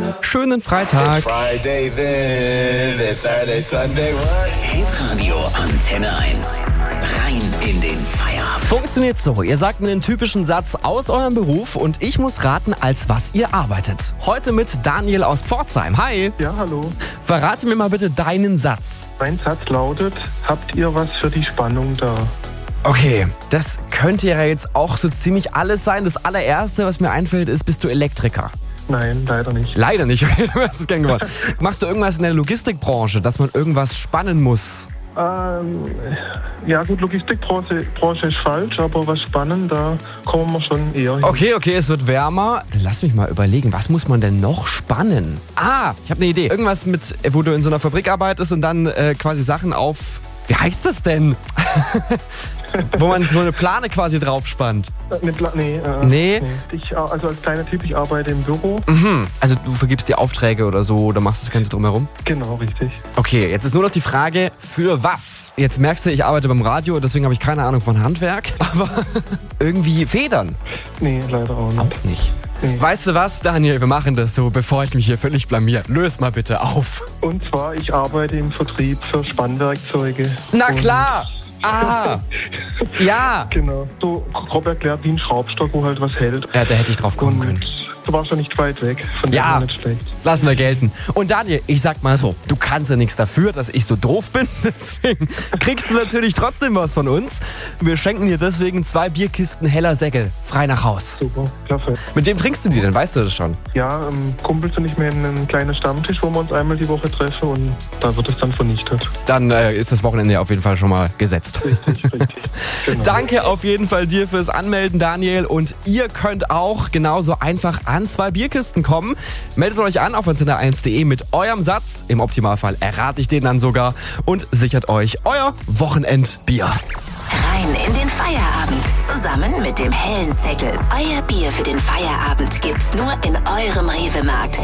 Schönen Freitag. Friday then, it's Saturday, Sunday, what? Hitradio Antenne 1. Rein in den Feierabend. Funktioniert so, ihr sagt einen typischen Satz aus eurem Beruf und ich muss raten, als was ihr arbeitet. Heute mit Daniel aus Pforzheim. Hi. Ja, hallo. Verrate mir mal bitte deinen Satz. Mein Satz lautet, habt ihr was für die Spannung da? Okay, das könnte ja jetzt auch so ziemlich alles sein. Das allererste, was mir einfällt, ist, bist du Elektriker? Nein, leider nicht. Leider nicht, okay, du hast es gern gewollt. Machst du irgendwas in der Logistikbranche, dass man irgendwas spannen muss? Ja gut, Logistikbranche ist falsch, aber was spannend, da kommen wir schon eher hin. Okay, es wird wärmer. Lass mich mal überlegen, was muss man denn noch spannen? Ich habe eine Idee. Irgendwas mit, wo du in so einer Fabrik arbeitest und dann quasi Sachen auf... Wie heißt das denn? Wo man so eine Plane quasi draufspannt. Nee? Also als kleiner Typ, ich arbeite im Büro. Also du vergibst dir Aufträge oder so oder machst das Ganze drumherum? Genau, richtig. Okay, jetzt ist nur noch die Frage, für was? Jetzt merkst du, ich arbeite beim Radio, deswegen habe ich keine Ahnung von Handwerk. Aber irgendwie Federn? Nee, leider auch nicht. Auch nicht. Nee. Weißt du was, Daniel, wir machen das so, bevor ich mich hier völlig blamier. Löse mal bitte auf. Und zwar, ich arbeite im Vertrieb für Spannwerkzeuge. Na klar! Ja! Genau. So grob erklärt wie ein Schraubstock, wo halt was hält. Ja, da hätte ich drauf kommen können. Du warst ja nicht weit weg, von dem Ja, war nicht schlecht. lassen wir gelten. Und Daniel, ich sag mal so, du kannst ja nichts dafür, dass ich so doof bin. Deswegen kriegst du natürlich trotzdem was von uns. Wir schenken dir deswegen 2 Bierkisten Heller Säckel frei nach Haus. Super, klasse. Mit wem trinkst du die denn? Weißt du das schon? Ja, Kumpels und ich mehr in einem kleinen Stammtisch, wo wir uns einmal die Woche treffen und da wird es dann vernichtet. Dann ist das Wochenende auf jeden Fall schon mal gesetzt. Richtig. Genau. Danke auf jeden Fall dir fürs Anmelden, Daniel. Und ihr könnt auch genauso einfach an 2 Bierkisten kommen. Meldet euch an auf antenne1.de mit eurem Satz. Im Optimalfall errate ich den dann sogar. Und sichert euch euer Wochenendbier. Rein in den Feierabend. Zusammen mit dem hellen Säckel. Euer Bier für den Feierabend gibt's nur in eurem Rewe-Markt.